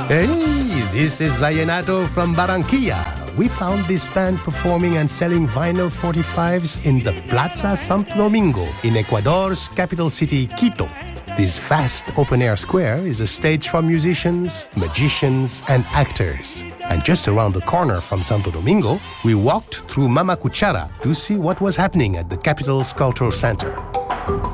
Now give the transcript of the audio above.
Hey, this is Vallenato from Barranquilla. We found this band performing and selling vinyl 45s in the Plaza Santo Domingo in Ecuador's capital city, Quito. This vast open-air square is a stage for musicians, magicians, and actors. And just around the corner from Santo Domingo, we walked through Mama Cuchara to see what was happening at the capital's cultural center.